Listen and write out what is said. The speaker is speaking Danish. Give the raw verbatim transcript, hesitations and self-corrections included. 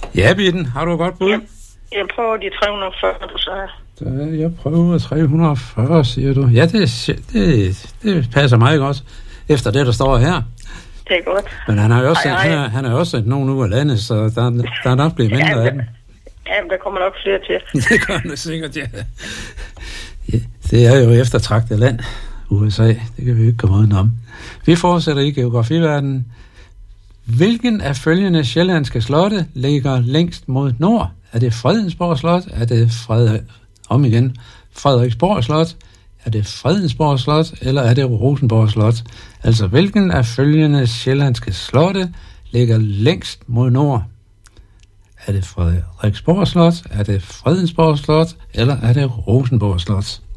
Ja, Bitten, har du et godt bud? Jeg, jeg prøver de tre hundrede og fyrre, du sagde. Jeg prøver tre hundrede og fyrre, siger du. Ja, det, det, det passer meget godt efter det, der står her. Det er godt. Men han har jo også, Ej, ej. han har, han har også sendt nogen ud af landet, så der, der er nok blevet mindre Ja, af dem. Jamen, der kommer nok flere til. Det gør han sikkert, ja. Ja. Det er jo eftertragtet land, U S A. Det kan vi ikke komme udenom. Vi fortsætter i geografiverdenen. Hvilken af følgende sjællandske slotte ligger længst mod nord? Er det Fredensborg Slot? Er det Fred... om igen Frederiksborg Slot? Er det Fredensborg Slot? Eller er det Rosenborg Slot? Altså, hvilken af følgende sjællandske slotte ligger længst mod nord? Er det Frederiksborg Slot? Er det Fredensborg Slot? Eller er det Rosenborg Slot?